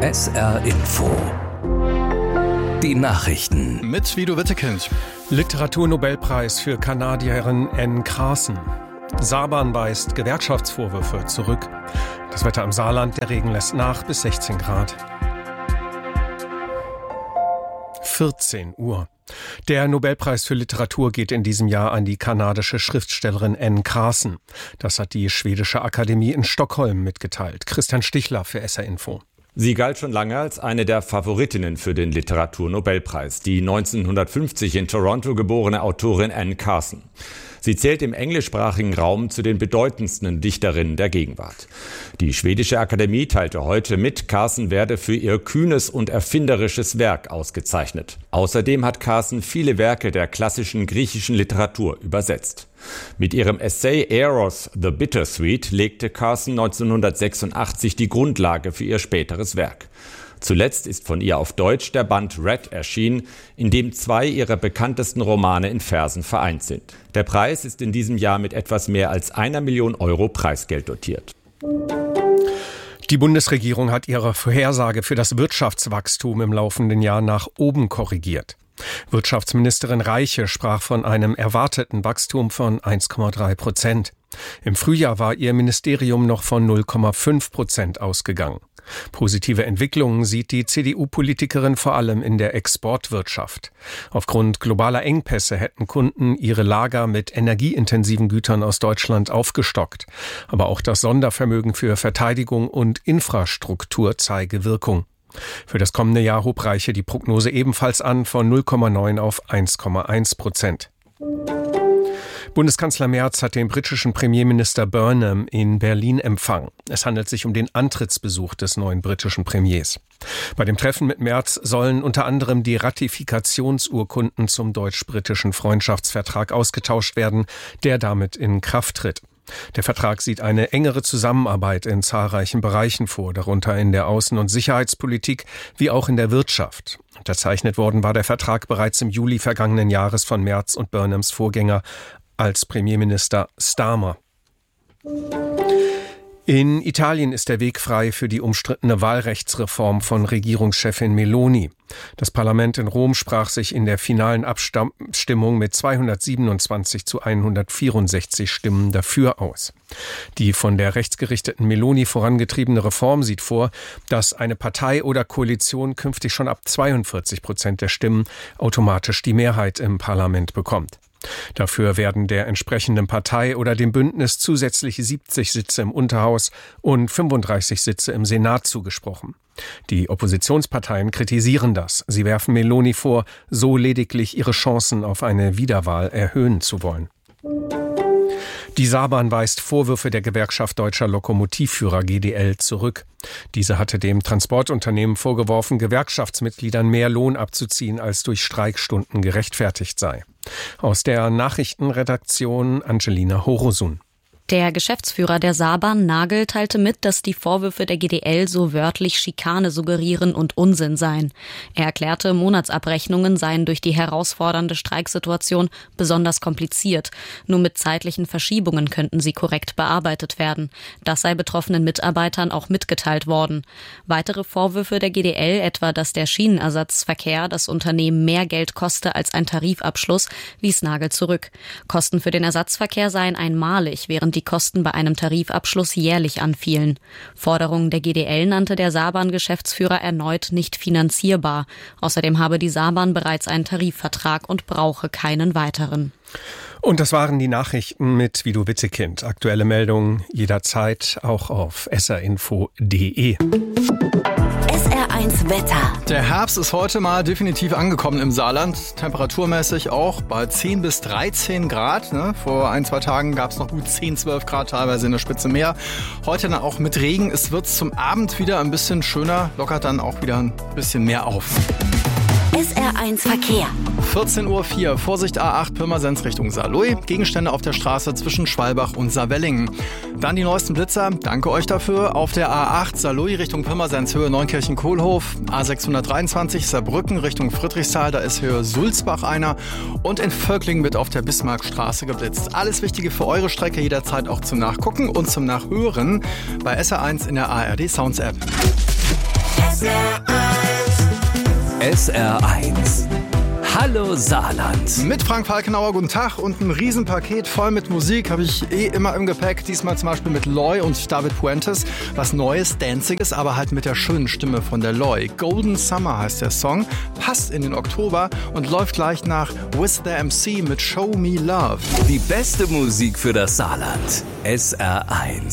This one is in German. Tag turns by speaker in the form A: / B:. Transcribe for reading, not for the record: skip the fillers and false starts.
A: SR Info. Die Nachrichten.
B: Mit Guido Wittekind.
C: Literaturnobelpreis für Kanadierin Anne Carson. Saban weist Gewerkschaftsvorwürfe zurück. Das Wetter im Saarland, der Regen lässt nach bis 16 Grad. 14 Uhr. Der Nobelpreis für Literatur geht in diesem Jahr an die kanadische Schriftstellerin Anne Carson. Das hat die Schwedische Akademie in Stockholm mitgeteilt. Christian Stichler für SR Info.
D: Sie galt schon lange als eine der Favoritinnen für den Literaturnobelpreis, die 1950 in Toronto geborene Autorin Anne Carson. Sie zählt im englischsprachigen Raum zu den bedeutendsten Dichterinnen der Gegenwart. Die Schwedische Akademie teilte heute mit, Carson werde für ihr kühnes und erfinderisches Werk ausgezeichnet. Außerdem hat Carson viele Werke der klassischen griechischen Literatur übersetzt. Mit ihrem Essay Eros the Bittersweet legte Carson 1986 die Grundlage für ihr späteres Werk. Zuletzt ist von ihr auf Deutsch der Band Red erschienen, in dem 2 ihrer bekanntesten Romane in Versen vereint sind. Der Preis ist in diesem Jahr mit etwas mehr als 1 Million Euro Preisgeld dotiert.
C: Die Bundesregierung hat ihre Vorhersage für das Wirtschaftswachstum im laufenden Jahr nach oben korrigiert. Wirtschaftsministerin Reiche sprach von einem erwarteten Wachstum von 1,3%. Im Frühjahr war ihr Ministerium noch von 0,5% ausgegangen. Positive Entwicklungen sieht die CDU-Politikerin vor allem in der Exportwirtschaft. Aufgrund globaler Engpässe hätten Kunden ihre Lager mit energieintensiven Gütern aus Deutschland aufgestockt. Aber auch das Sondervermögen für Verteidigung und Infrastruktur zeige Wirkung. Für das kommende Jahr hob Reiche die Prognose ebenfalls an von 0,9 auf 1,1%. Bundeskanzler Merz hat den britischen Premierminister Burnham in Berlin empfangen. Es handelt sich um den Antrittsbesuch des neuen britischen Premiers. Bei dem Treffen mit Merz sollen unter anderem die Ratifikationsurkunden zum deutsch-britischen Freundschaftsvertrag ausgetauscht werden, der damit in Kraft tritt. Der Vertrag sieht eine engere Zusammenarbeit in zahlreichen Bereichen vor, darunter in der Außen- und Sicherheitspolitik wie auch in der Wirtschaft. Unterzeichnet worden war der Vertrag bereits im Juli vergangenen Jahres von Merz und Burnhams Vorgänger als Premierminister Starmer. In Italien ist der Weg frei für die umstrittene Wahlrechtsreform von Regierungschefin Meloni. Das Parlament in Rom sprach sich in der finalen Abstimmung mit 227 zu 164 Stimmen dafür aus. Die von der rechtsgerichteten Meloni vorangetriebene Reform sieht vor, dass eine Partei oder Koalition künftig schon ab 42% der Stimmen automatisch die Mehrheit im Parlament bekommt. Dafür werden der entsprechenden Partei oder dem Bündnis zusätzlich 70 Sitze im Unterhaus und 35 Sitze im Senat zugesprochen. Die Oppositionsparteien kritisieren das. Sie werfen Meloni vor, so lediglich ihre Chancen auf eine Wiederwahl erhöhen zu wollen. Die Saban weist Vorwürfe der Gewerkschaft Deutscher Lokomotivführer GDL zurück. Diese hatte dem Transportunternehmen vorgeworfen, Gewerkschaftsmitgliedern mehr Lohn abzuziehen, als durch Streikstunden gerechtfertigt sei. Aus der Nachrichtenredaktion Angelina Horosun.
E: Der Geschäftsführer der Saban, Nagel, teilte mit, dass die Vorwürfe der GDL so wörtlich Schikane suggerieren und Unsinn seien. Er erklärte, Monatsabrechnungen seien durch die herausfordernde Streiksituation besonders kompliziert. Nur mit zeitlichen Verschiebungen könnten sie korrekt bearbeitet werden. Das sei betroffenen Mitarbeitern auch mitgeteilt worden. Weitere Vorwürfe der GDL, etwa dass der Schienenersatzverkehr das Unternehmen mehr Geld koste als ein Tarifabschluss, wies Nagel zurück. Kosten für den Ersatzverkehr seien einmalig, während die Kosten bei einem Tarifabschluss jährlich anfielen. Forderungen der GDL nannte der Saban-Geschäftsführer erneut nicht finanzierbar. Außerdem habe die Saban bereits einen Tarifvertrag und brauche keinen weiteren.
C: Und das waren die Nachrichten mit Guido Wittekind. Aktuelle Meldungen jederzeit auch auf srinfo.de.
F: SR1 Wetter.
B: Der Herbst ist heute mal definitiv angekommen im Saarland. Temperaturmäßig auch bei 10 bis 13 Grad. Vor 1-2 Tagen gab es noch gut 10, 12 Grad, teilweise in der Spitze mehr. Heute dann auch mit Regen. Es wird zum Abend wieder ein bisschen schöner, lockert dann auch wieder ein bisschen mehr auf.
F: SR1 Verkehr.
B: 14:04 Uhr, Vorsicht A8 Pirmasens Richtung Saarlouis. Gegenstände auf der Straße zwischen Schwalbach und Saarwellingen. Dann die neuesten Blitzer, danke euch dafür. Auf der A8 Saarlouis Richtung Pirmasens Höhe Neunkirchen-Kohlhof. A623 Saarbrücken Richtung Friedrichsthal, da ist Höhe Sulzbach einer. Und in Völklingen wird auf der Bismarckstraße geblitzt. Alles Wichtige für eure Strecke jederzeit auch zum Nachgucken und zum Nachhören bei SR1 in der ARD Sounds App.
A: SR1. Hallo Saarland.
B: Mit Frank Falkenauer, guten Tag. Und ein Riesenpaket voll mit Musik habe ich immer im Gepäck. Diesmal zum Beispiel mit Loy und David Puentes. Was Neues, Danziges, aber halt mit der schönen Stimme von der Loy. Golden Summer heißt der Song, passt in den Oktober und läuft gleich nach With the MC mit Show Me Love.
A: Die beste Musik für das Saarland. SR1.